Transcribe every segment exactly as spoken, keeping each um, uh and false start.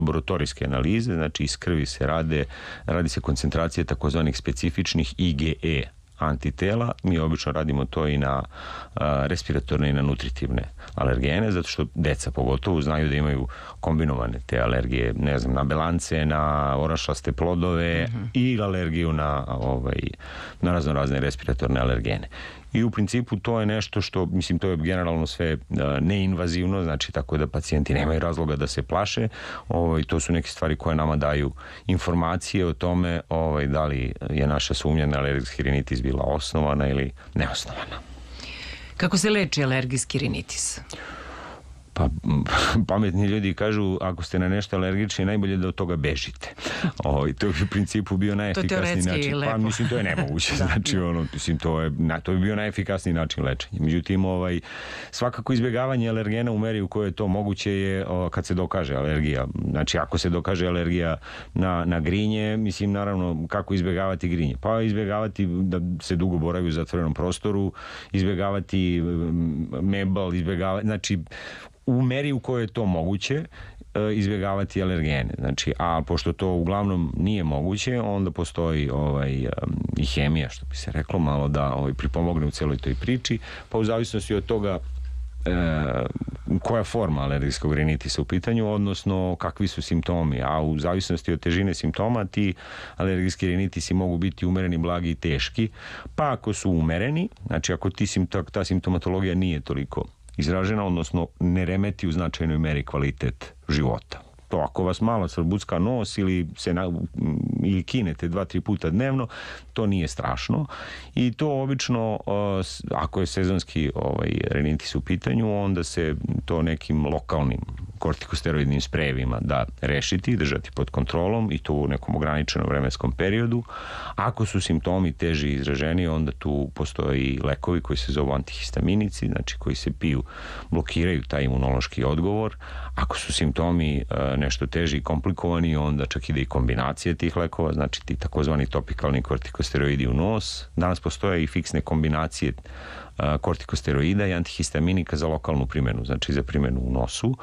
laboratorijske analize, znači iz krvi se rade, radi se koncentracije takozvanih specifičnih I G E antitela. Mi obično radimo to i na a, respiratorne i na nutritivne alergene, zato što deca pogotovo znaju da imaju kombinovane te alergije, ne znam, na belance, na orašaste plodove mm-hmm. i alergiju na, ovaj, na razno razne respiratorne alergene. I u principu to je nešto što, mislim, to je generalno sve neinvazivno, znači tako da pacijenti nemaju razloga da se plaše. Ovaj, to su neke stvari koje nama daju informacije o tome ovaj, da li je naša sumnja na alergijski rinitis bila osnovana ili neosnovana. Kako se leči alergijski rinitis? Pa pametni ljudi kažu ako ste na nešto alergični najbolje da od toga bežite. O, to je u principu bio najefikasniji način. Pa mislim to je nemoguće. da, znači ono, mislim to je to bi bio najefikasniji način lečenja. Međutim ovaj svakako izbjegavanje alergena u meri u kojoj je to moguće je o, kad se dokaže alergija. Znači ako se dokaže alergija na na grinje, mislim naravno kako izbjegavati grinje? Pa izbjegavati da se dugo boravi u zatvorenom prostoru, izbjegavati mebal, izbjegavati, znači u meri u kojoj je to moguće izbjegavati alergene. Znači, a pošto to uglavnom nije moguće, onda postoji ovaj, i hemija, što bi se reklo, malo da ovaj, pripomogne u celoj toj priči, pa u zavisnosti od toga e, koja forma alergijskog rinitisa u pitanju, odnosno kakvi su simptomi, a u zavisnosti od težine simptoma ti alergijski rinitisi mogu biti umereni, blagi i teški, pa ako su umereni, znači ako ti simptom, ta simptomatologija nije toliko izražena, odnosno ne remeti u značajnoj meri kvalitet života. To ako vas malo srbucka nos ili se na, ili kinete dva, tri puta dnevno, to nije strašno. I to obično, ako je sezonski ovaj, rinitis u pitanju, onda se to nekim lokalnim kortikosteroidnim sprejevima da rešiti, držati pod kontrolom i to u nekom ograničenom vremenskom periodu. Ako su simptomi teži izraženi, onda tu postoji lekovi koji se zovu antihistaminici, znači koji se piju, blokiraju taj imunološki odgovor. Ako su simptomi nešto teži i komplikovani, onda čak ide i kombinacije tih lekova, znači ti takozvani topikalni kortikosteroidi u nos. Danas postoje i fiksne kombinacije kortikosteroida i antihistaminika za lokalnu primjenu, znači za primjenu u nosu.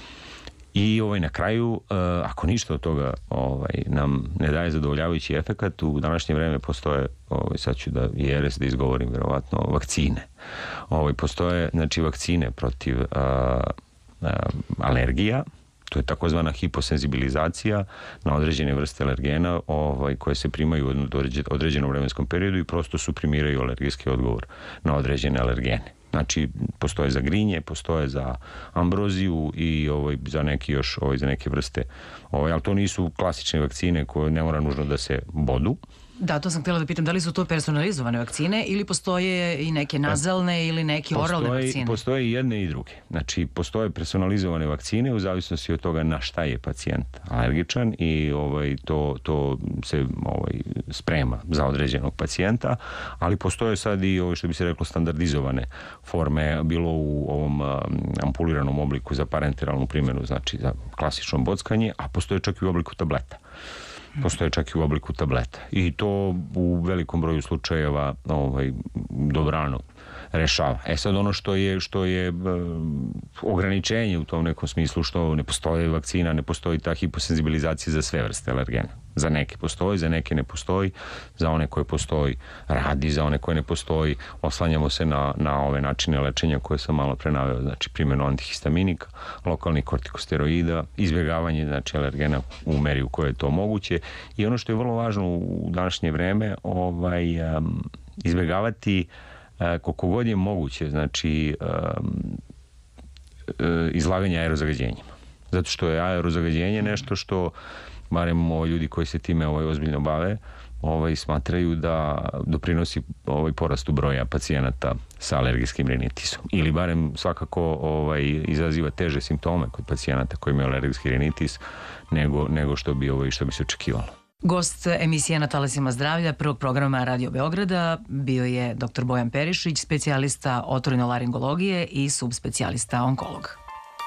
I ovaj, na kraju, ako ništa od toga ovaj, nam ne daje zadovoljavajući efekat, u današnje vreme postoje, ovaj, sad ću da i R S da izgovorim, verovatno, vakcine. Ovaj, postoje, znači, vakcine protiv a, a, alergija, to je takozvana hiposenzibilizacija na određene vrste alergena ovaj, koje se primaju u određenom vremenskom periodu i prosto suprimiraju alergijski odgovor na određene alergene. Znači, postoje za grinje, postoje za ambroziju i ovaj, za neki još, ovaj, za neke vrste. Ovaj, ali to nisu klasične vakcine koje ne mora nužno da se bodu. Da, to sam htjela da pitam, da li su to personalizovane vakcine ili postoje i neke nazalne ili neke oralne postoje, vakcine? Postoje i jedne i druge. Znači, postoje personalizovane vakcine u zavisnosti od toga na šta je pacijent alergičan i ovaj, to, to se ovaj, sprema za određenog pacijenta, ali postoje sad i ovo što bi se reklo standardizovane forme, bilo u ovom um, ampuliranom obliku za parenteralnu primjenu, znači za klasično bockanje, a postoje čak i u obliku tableta. Postoje čak i u obliku tableta. I to u velikom broju slučajeva ovaj, dobrano rešava. E sad ono što je, što je uh, ograničenje u tom nekom smislu, što ne postoji vakcina, ne postoji ta hiposenzibilizacija za sve vrste alergena. Za neke postoji, za neke ne postoji, za one koje postoji radi, za one koje ne postoji oslanjamo se na, na ove načine lečenja koje sam malo pre naveo, znači primjenu antihistaminika, lokalnih kortikosteroida, izbjegavanje znači alergena u meri u kojoj je to moguće i ono što je vrlo važno u današnje vreme, ovaj, um, izbjegavati uh, koliko god je moguće, znači um, uh, izlaganje aerozagađenjima. Zato što je aerozagađenje nešto što barem ovaj, ljudi koji se time ovaj, ozbiljno bave ovaj, smatraju da doprinosi ovaj, porastu broja pacijenata sa alergijskim rinitisom. Ili barem svakako ovaj, izaziva teže simptome kod pacijenata koji imaju alergijski rinitis nego, nego što, bi, ovaj, što bi se očekivalo. Gost emisije Na talasima zdravlja prvog programa Radio Beograda bio je doktor Bojan Perišić, specijalista otorinolaringologije i subspecijalista onkolog.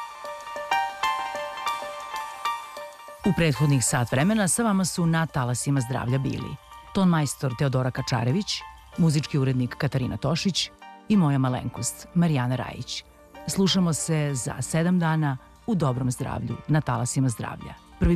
U prethodnih sat vremena sa vama su Na talasima zdravlja bili ton majstor Teodora Kačarević, muzički urednik Katarina Tošić i moja malenkost Marijana Rajić. Slušamo se za sedam dana u dobrom zdravlju na talasima zdravlja.